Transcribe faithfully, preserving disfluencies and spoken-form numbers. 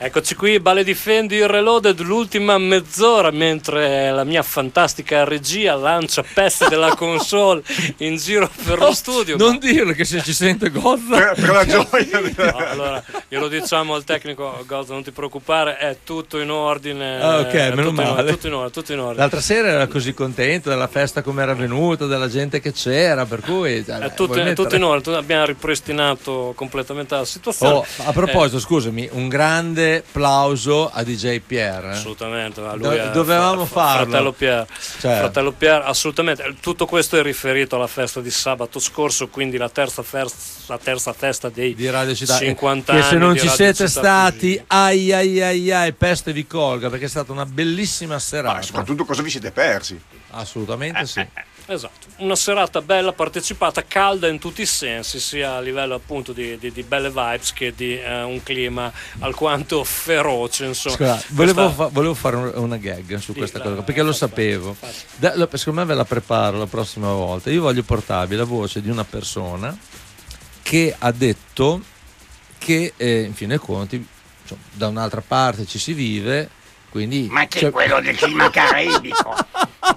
Eccoci qui, Bale Difendi il Reloaded, l'ultima mezz'ora, mentre la mia fantastica regia lancia peste della console in giro per lo studio. Non ma... dirlo che se ci sente Gozza per, per la gioia. No, allora, glielo diciamo al tecnico, Gozza, non ti preoccupare, è tutto in ordine. Ah, ok, è meno tutto male. In, tutto in ordine, tutto in ordine. L'altra sera era così contento della festa come era venuta, della gente che c'era, per cui cioè, È tutto, è tutto in ordine, abbiamo ripristinato completamente la situazione. Oh, a proposito, Eh, scusami, un grande applauso a D J Pierre. eh. Assolutamente, a lui Do- è dovevamo fra- fra- farlo. Fratello Pier, Cioè. fratello Pier, assolutamente. Tutto questo è riferito alla festa di sabato scorso, quindi la terza, fest- la terza festa dei Di Radio Città, cinquanta che anni se non di ci Radio siete Città stati, Fusina. ai ai ai ai, peste vi colga, perché è stata una bellissima Ma serata. soprattutto cosa vi siete persi? Assolutamente sì. Esatto, una serata bella, partecipata, calda in tutti i sensi, sia a livello appunto di, di, di belle vibes che di eh, un clima alquanto feroce, insomma. Scusa, volevo, Questa- fa- volevo fare un- una gag su Sì, questa dai, cosa, dai, perché lo faccia, sapevo. faccia. Da- lo- secondo me ve la preparo la prossima volta. Io voglio portarvi la voce di una persona che ha detto che eh, in fin dei conti, insomma, da un'altra parte ci si vive, quindi Ma che cioè- quello del clima caraibico.